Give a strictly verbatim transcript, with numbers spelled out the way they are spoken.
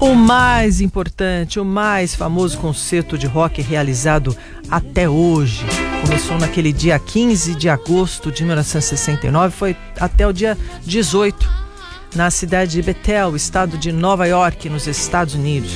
O mais importante, o mais famoso concerto de rock realizado até hoje. Começou naquele dia quinze de agosto de mil novecentos e sessenta e nove, foi até o dia dezoito, na cidade de Bethel, estado de Nova York, nos Estados Unidos.